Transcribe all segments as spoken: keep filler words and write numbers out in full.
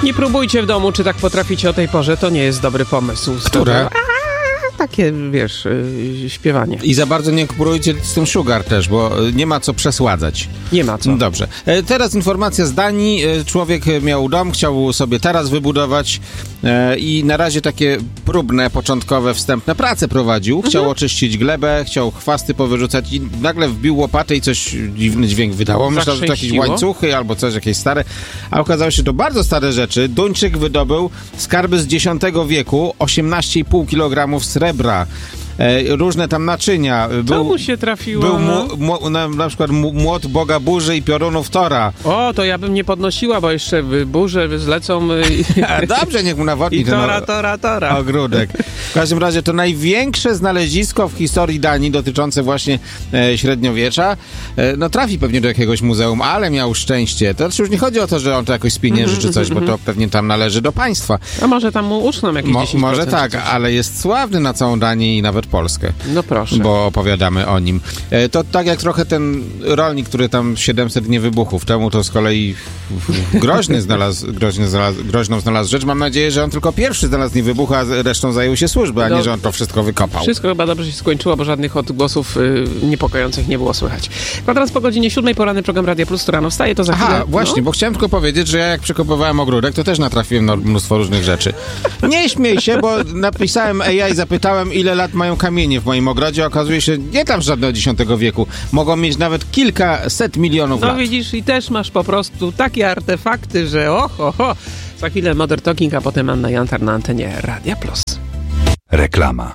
Nie próbujcie w domu, czy tak potraficie o tej porze, to nie jest dobry pomysł. Które? Takie, wiesz, yy, śpiewanie. I za bardzo nie kupujcie z tym sugar też, bo nie ma co przesładzać. Nie ma co. Dobrze. E, teraz informacja z Danii. E, człowiek miał dom, chciał sobie taras wybudować e, i na razie takie próbne, początkowe, wstępne prace prowadził. Chciał mhm. oczyścić glebę, chciał chwasty powyrzucać i nagle wbił łopatę i coś dziwny dźwięk wydało. Myślał, że to jakieś łańcuchy albo coś, jakieś stare. A okazało się, że to bardzo stare rzeczy. Duńczyk wydobył skarby z dziesiątego wieku, osiemnaście i pół kilogramów srebra. E, różne tam naczynia. Co był, mu się trafiło? Był no? mu, mu, na, na przykład młot Boga Burzy i piorunów Tora. O, to ja bym nie podnosiła, bo jeszcze burze zlecą... A, dobrze, niech mu nawodni I tora, tora, tora. ogródek. W każdym razie to największe znalezisko w historii Danii dotyczące właśnie e, średniowiecza. E, no trafi pewnie do jakiegoś muzeum, ale miał szczęście. To już nie chodzi o to, że on to jakoś spienięży mm-hmm, czy coś, mm-hmm. bo to pewnie tam należy do państwa. A może tam mu uczną jakieś Mo, dziesięć procent? Może tak, ale jest sławny na całą Danię i nawet Polskę. No proszę. Bo opowiadamy o nim. E, to tak jak trochę ten rolnik, który tam siedemset dni wybuchów temu, to z kolei groźny znalazł, groźny znalazł, groźną znalazł rzecz. Mam nadzieję, że on tylko pierwszy znalazł dni wybuchu, a resztą zajął się służby, a no, nie, że on to wszystko wykopał. Wszystko chyba dobrze się skończyło, bo żadnych odgłosów y, niepokojących nie było słychać. Kwadrans po godzinie siódmej, poranny program Radia Plus, to rano wstaje, to za chwilę... Aha, właśnie, no? Bo chciałem tylko powiedzieć, że ja jak przekopywałem ogródek, to też natrafiłem na mnóstwo różnych rzeczy. Nie śmiej się, bo napisałem A I, zapytałem, ile lat mają kamienie w moim ogrodzie, okazuje się, nie tam żadnego dziesiątego wieku. Mogą mieć nawet kilkaset milionów no, lat. No widzisz, i też masz po prostu takie artefakty, że oho, ho. Za chwilę Modern Talking, a potem Anna Jantar na antenie Radia Plus. Reklama.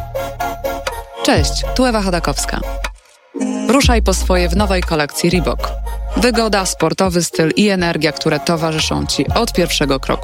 Cześć, tu Ewa Chodakowska. Ruszaj po swoje w nowej kolekcji Reebok. Wygoda, sportowy styl i energia, które towarzyszą Ci od pierwszego kroku.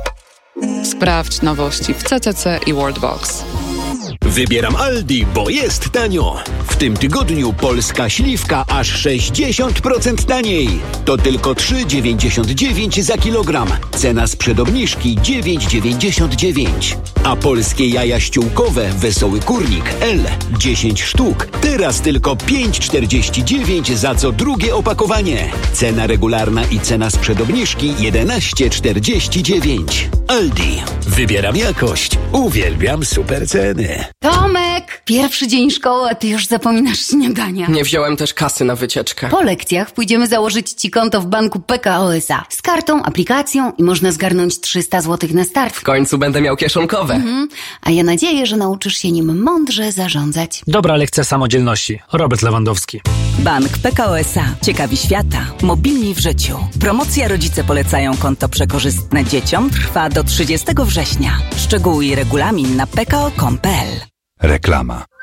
Sprawdź nowości w C C C i Worldbox. Wybieram Aldi, bo jest tanio. W tym tygodniu polska śliwka aż sześćdziesiąt procent taniej. To tylko trzy dziewięćdziesiąt dziewięć za kilogram. Cena sprzed obniżki dziewięć dziewięćdziesiąt dziewięć. A polskie jaja ściółkowe Wesoły Kurnik L dziesięć sztuk. Teraz tylko pięć czterdzieści dziewięć za co drugie opakowanie. Cena regularna i cena sprzed obniżki jedenaście czterdzieści dziewięć. Aldi. Wybieram jakość. Uwielbiam super ceny. Tomek! Pierwszy dzień szkoły, a ty już zapominasz śniadania. Nie wziąłem też kasy na wycieczkę. Po lekcjach pójdziemy założyć ci konto w banku P K O S A. Z kartą, aplikacją i można zgarnąć trzysta złotych na start. W końcu będę miał kieszonkowe. Mhm. A ja nadzieję, że nauczysz się nim mądrze zarządzać. Dobra lekcja samodzielności. Robert Lewandowski. Bank P K O S A. Ciekawi świata. Mobilni w życiu. Promocja Rodzice polecają konto przekorzystne dzieciom trwa do trzydziestego września. Szczegóły i regulamin na p k o kropka com kropka p l. Reklama.